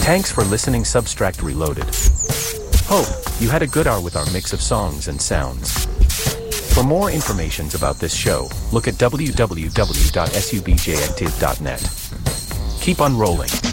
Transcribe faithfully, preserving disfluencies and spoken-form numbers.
Thanks for listening. Substract Reloaded. Hope you had a good hour with our mix of songs and sounds. For more information about this show, look at w w w dot subjective dot net. Keep on rolling.